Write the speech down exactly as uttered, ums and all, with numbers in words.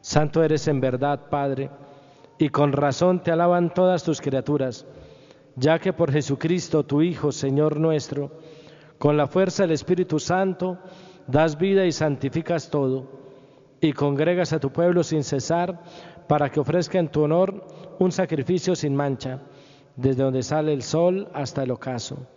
Santo eres en verdad, Padre, y con razón te alaban todas tus criaturas, ya que por Jesucristo, tu Hijo, Señor nuestro, con la fuerza del Espíritu Santo, das vida y santificas todo, y congregas a tu pueblo sin cesar, para que ofrezca en tu honor un sacrificio sin mancha, desde donde sale el sol hasta el ocaso.